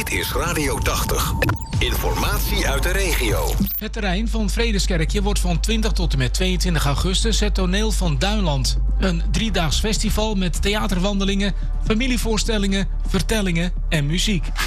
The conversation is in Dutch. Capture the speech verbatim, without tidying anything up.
Dit is Radio tachtig. Informatie uit de regio. Het terrein van Vredeskerkje wordt van twintig tot en met tweeëntwintig augustus het toneel van Duinland. Een driedaags festival met theaterwandelingen, familievoorstellingen, vertellingen en muziek.